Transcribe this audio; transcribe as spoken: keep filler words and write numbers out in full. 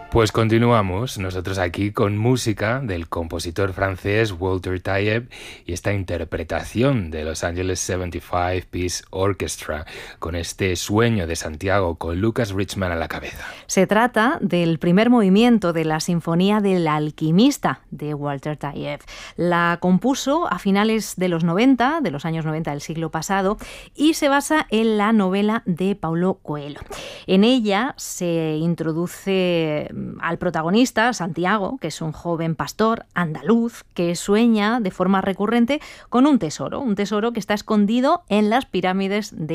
Pues continuamos nosotros aquí con música del compositor francés Walter Tayeb y esta interpretación de Los Angeles setenta y cinco Piece Orchestra con este Sueño de Santiago con Lucas Richman a la cabeza. Se trata del primer movimiento de la Sinfonía del Alquimista de Walter Tayeb. La compuso a finales de los noventa, de los años noventa del siglo pasado, y se basa en la novela de Paulo Coelho. En ella se introduce al protagonista, Santiago, que es un joven pastor andaluz que sueña de forma recurrente con un tesoro, un tesoro que está escondido en las pirámides de